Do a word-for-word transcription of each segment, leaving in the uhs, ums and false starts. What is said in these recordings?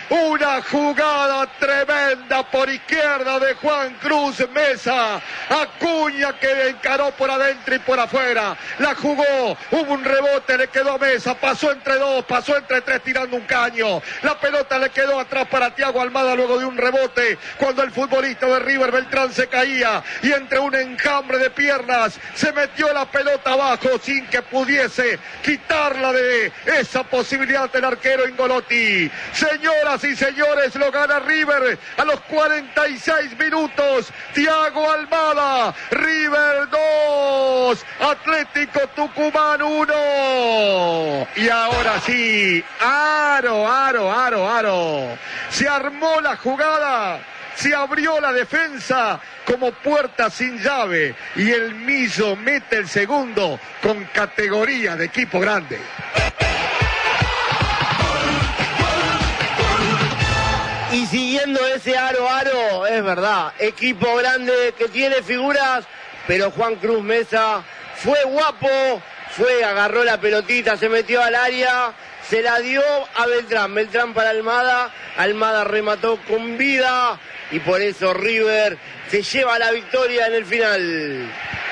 una jugada tremenda por izquierda de Juan Cruz Mesa. Acuña que encaró por adentro y por afuera. La jugó, hubo un rebote, le quedó a Mesa, pasó entre dos, pasó entre tres tirando un caño. La pelota le quedó atrás para Thiago Almada luego de un rebote, cuando el futbolista de River, Beltrán, se caía y entre un enjambre de piernas se metió la pelota abajo sin que pudiese quitarla de esa posibilidad del arquero Ingolotti. Señoras y señores, lo gana River a los cuarenta y seis minutos. Thiago Almada, River dos, Atlético Tucumán uno. Y ahora sí, aro, aro, aro, aro. Se armó la jugada, se abrió la defensa como puerta sin llave y el Millo mete el segundo con categoría de equipo grande. Y siguiendo ese aro aro, es verdad, equipo grande que tiene figuras, pero Juan Cruz Mesa fue guapo, fue, agarró la pelotita, se metió al área, se la dio a Beltrán, Beltrán para Almada, Almada remató con vida y por eso River se lleva la victoria en el final.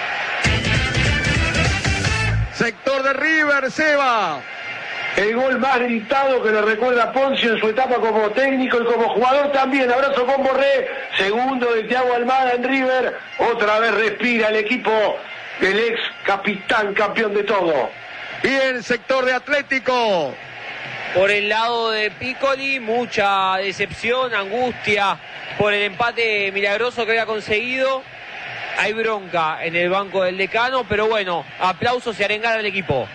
Sector de River, Seba. El gol más gritado que le recuerda a Poncio en su etapa como técnico y como jugador también. Abrazo con Borré, segundo de Thiago Almada en River. Otra vez respira el equipo del ex capitán campeón de todo. Y el sector de Atlético. Por el lado de Piccoli, mucha decepción, angustia por el empate milagroso que había conseguido. Hay bronca en el banco del decano, pero bueno, aplausos y arengar al equipo.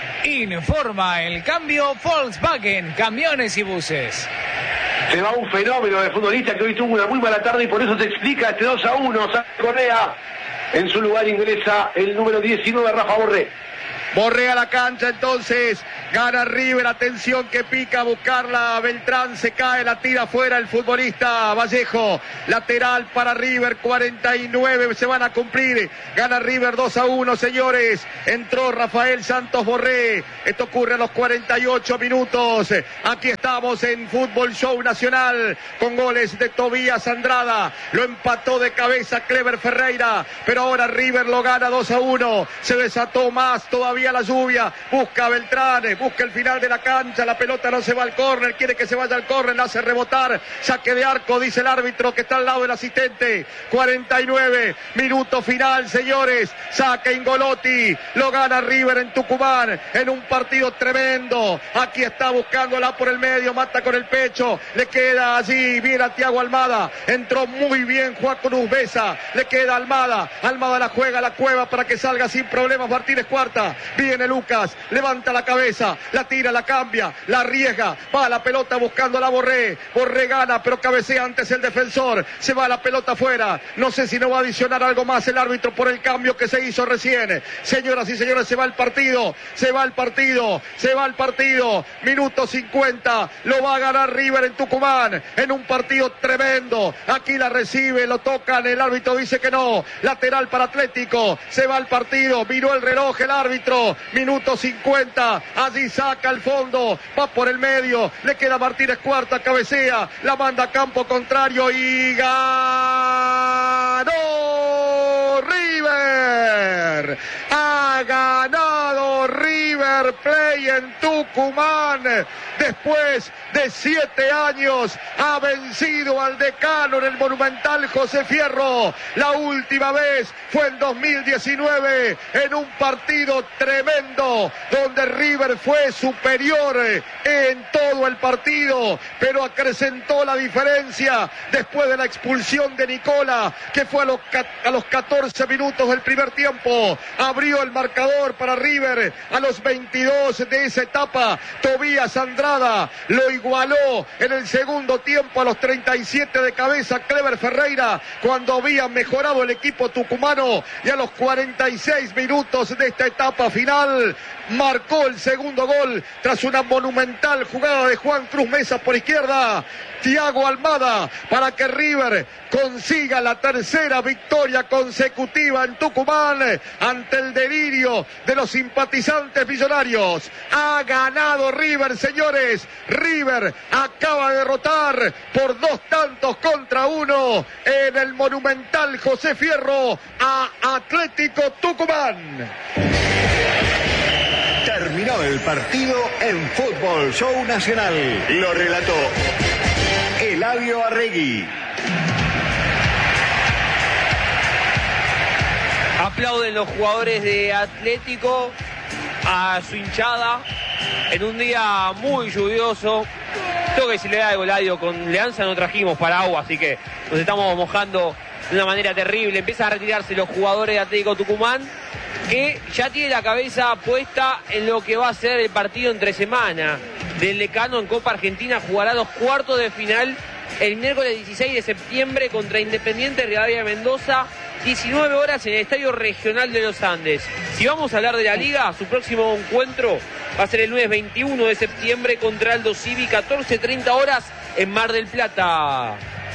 Informa el cambio Volkswagen, camiones y buses. Se va un fenómeno de futbolista que hoy tuvo una muy mala tarde y por eso se explica este dos a uno. Sale Correa, en su lugar ingresa el número diecinueve, Rafa Borré. Borré a la cancha entonces, gana River, atención que pica a buscarla, Beltrán se cae, la tira fuera el futbolista Vallejo, lateral para River, cuarenta y nueve se van a cumplir, gana River dos a uno, señores, entró Rafael Santos Borré, esto ocurre a los cuarenta y ocho minutos, aquí estamos en Fútbol Show Nacional, con goles de Tobías Andrada, lo empató de cabeza Clever Ferreira, pero ahora River lo gana dos a uno, se desató más todavía la lluvia, busca a Beltrán, busca el final de la cancha, la pelota no se va al córner, quiere que se vaya al córner, la hace rebotar, saque de arco, dice el árbitro que está al lado del asistente, cuarenta y nueve, minuto final, señores, saque Ingolotti, lo gana River en Tucumán, en un partido tremendo, aquí está buscándola por el medio, mata con el pecho, le queda allí, viene a Thiago Almada, entró muy bien Juan Cruz Mesa, le queda Almada, Almada la juega a la Cueva para que salga sin problemas Martínez Cuarta, viene Lucas, levanta la cabeza, la tira, la cambia, la arriesga, va la pelota buscando a la Borré, Borré gana, pero cabecea antes el defensor, se va la pelota afuera, no sé si no va a adicionar algo más el árbitro por el cambio que se hizo recién, señoras y señores, se va el partido, se va el partido, se va el partido, minuto cincuenta, lo va a ganar River en Tucumán, en un partido tremendo, aquí la recibe, lo tocan, el árbitro dice que no, lateral para Atlético, se va el partido, miró el reloj el árbitro, minuto cincuenta, allí saca al fondo, va por el medio, le queda Martínez Cuarta, cabecea, la manda a campo contrario y ganó River, ha ganado River Play en Tucumán, después de siete años, ha vencido al decano en el Monumental José Fierro, la última vez fue en dos mil diecinueve, en un partido tremendo, donde River fue superior en todo el partido, pero acrecentó la diferencia después de la expulsión de Nicola, que fue a los, a los catorce minutos del primer tiempo, abrió el marcador para River a los veintidós de esa etapa, Tobías Andrada lo igualó en el segundo tiempo a los treinta y siete de cabeza Clever Ferreira, cuando había mejorado el equipo tucumano, y a los cuarenta y seis minutos de esta etapa final, marcó el segundo gol tras una monumental jugada de Juan Cruz Mesa por izquierda. Thiago Almada para que River consiga la tercera victoria consecutiva en Tucumán ante el delirio de los simpatizantes millonarios. Ha ganado River, señores. River acaba de derrotar por dos tantos contra uno en el monumental José Fierro a Atlético Tucumán. Terminó el partido en Fútbol Show Nacional. Lo relató Eladio Arregui. Aplauden los jugadores de Atlético a su hinchada en un día muy lluvioso. Tengo que decirle algo, Eladio, con Leanza no trajimos paraguas, así que nos estamos mojando de una manera terrible. Empiezan a retirarse los jugadores de Atlético Tucumán, que ya tiene la cabeza puesta en lo que va a ser el partido entre semana del Decano en Copa Argentina. Jugará los cuartos de final el miércoles dieciséis de septiembre contra Independiente Rivadavia de Mendoza, diecinueve horas en el Estadio Regional de los Andes. Si vamos a hablar de la Liga, su próximo encuentro va a ser el lunes veintiuno de septiembre contra Aldo Civi, catorce treinta horas en Mar del Plata.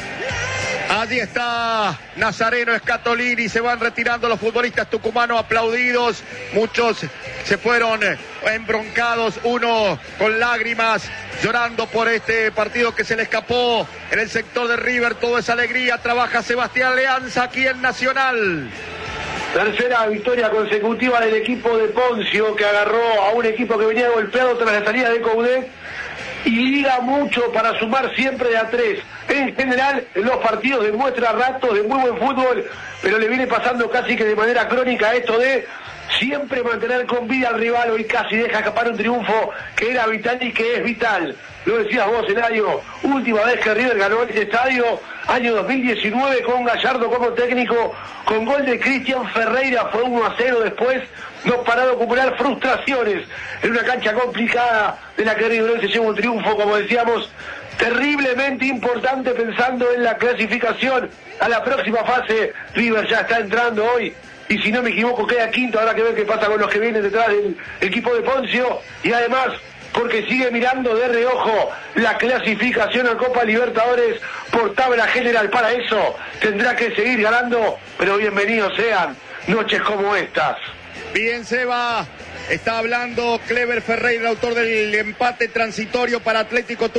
Allí está Nazareno Scatolini, se van retirando los futbolistas tucumanos aplaudidos, muchos se fueron embroncados, uno con lágrimas, llorando por este partido que se le escapó en el sector de River. Toda esa alegría, trabaja Sebastián Leanza aquí en Nacional. Tercera victoria consecutiva del equipo de Poncio, que agarró a un equipo que venía golpeado tras la salida de Coudet y liga mucho para sumar siempre de a tres. En general, en los partidos demuestra ratos de muy buen fútbol, pero le viene pasando casi que de manera crónica esto de siempre mantener con vida al rival. Hoy casi deja escapar un triunfo que era vital y que es vital. Lo decías vos, Eladio, última vez que River ganó este estadio, año dos mil diecinueve, con Gallardo como técnico, con gol de Cristian Ferreira, fue uno a cero. Después no paró de acumular frustraciones en una cancha complicada de la que River se lleva un triunfo, como decíamos, terriblemente importante pensando en la clasificación a la próxima fase. River ya está entrando hoy y, si no me equivoco, queda quinto. Habrá que ver qué pasa con los que vienen detrás del equipo de Poncio, y además porque sigue mirando de reojo la clasificación a Copa Libertadores por tabla general. Para eso tendrá que seguir ganando, pero bienvenidos sean noches como estas. Bien, Seba, está hablando Clever Ferreira, el autor del empate transitorio para Atlético Tucumán.